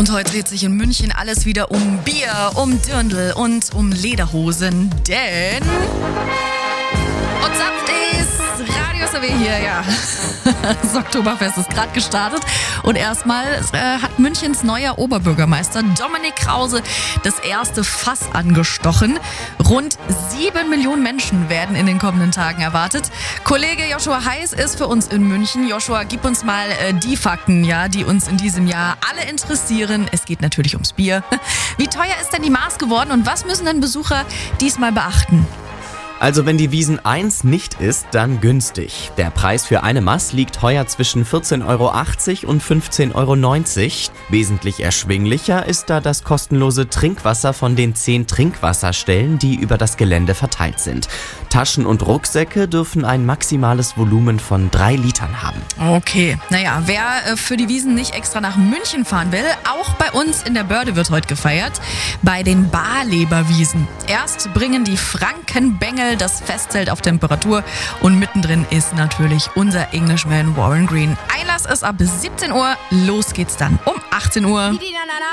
Und heute dreht sich in München alles wieder um Bier, um Dirndl und um Lederhosen, denn Zapft ist Radio SRW hier, ja. Das Oktoberfest ist gerade gestartet und erstmal hat Münchens neuer Oberbürgermeister Dominik Krause das erste Fass angestochen. Rund 7 Millionen Menschen werden in den kommenden Tagen erwartet. Kollege Joshua Heiß ist für uns in München. Joshua, gib uns mal die Fakten, ja, die uns in diesem Jahr alle interessieren. Es geht natürlich ums Bier. Wie teuer ist denn die Maß geworden und was müssen denn Besucher diesmal beachten? Also wenn die Wiesn 1 nicht ist, dann günstig. Der Preis für eine Maß liegt heuer zwischen 14,80 € und 15,90 €. Wesentlich erschwinglicher ist da das kostenlose Trinkwasser von den 10 Trinkwasserstellen, die über das Gelände verteilt sind. Taschen und Rucksäcke dürfen ein maximales Volumen von 3 Litern haben. Okay, naja, wer für die Wiesn nicht extra nach München fahren will, auch bei uns in der Börde wird heute gefeiert, bei den Barleberwiesen. Erst bringen die Frankenbengel das Festzelt auf Temperatur und mittendrin ist natürlich unser Englishman Warren Green. Einlass ist ab 17 Uhr, los geht's dann um 18 Uhr.